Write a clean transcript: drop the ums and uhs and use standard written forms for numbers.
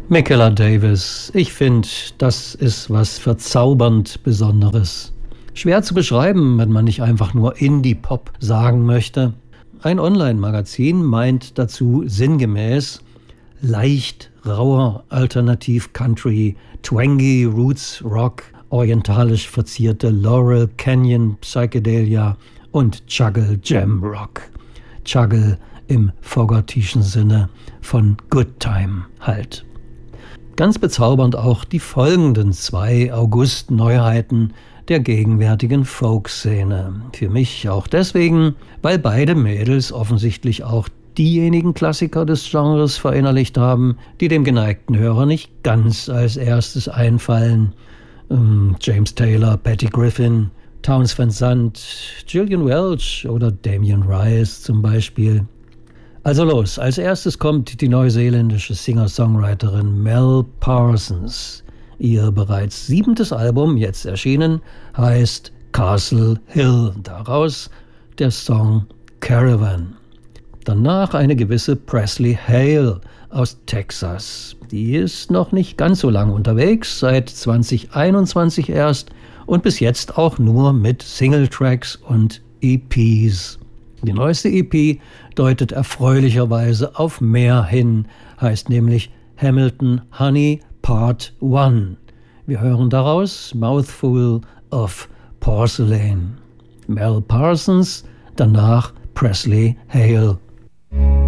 Michaela Davis, ich finde, das ist was verzaubernd Besonderes. Schwer zu beschreiben, wenn man nicht einfach nur Indie-Pop sagen möchte. Ein Online-Magazin meint dazu sinngemäß leicht rauer Alternativ-Country, twangy Roots Rock, orientalisch verzierte Laurel Canyon Psychedelia und Juggle Jam Rock. Juggle im Fogertyschen Sinne von Good Time halt. Ganz bezaubernd auch die folgenden 2 August-Neuheiten der gegenwärtigen Folkszene. Für mich auch deswegen, weil beide Mädels offensichtlich auch diejenigen Klassiker des Genres verinnerlicht haben, die dem geneigten Hörer nicht ganz als erstes einfallen. James Taylor, Patty Griffin, Townes Van Zandt, Gillian Welch oder Damien Rice zum Beispiel. Also los, als erstes kommt die neuseeländische Singer-Songwriterin Mel Parsons. Ihr bereits 7. Album, jetzt erschienen, heißt Castle Hill. Daraus der Song Caravan. Danach eine gewisse Presley Hale aus Texas. Die ist noch nicht ganz so lang unterwegs, seit 2021 erst und bis jetzt auch nur mit Singletracks und EPs. Die neueste EP deutet erfreulicherweise auf mehr hin, heißt nämlich Hamilton Honey Part 1. Wir hören daraus Mouthful of Porcelain. Mel Parsons, danach Presley Hale.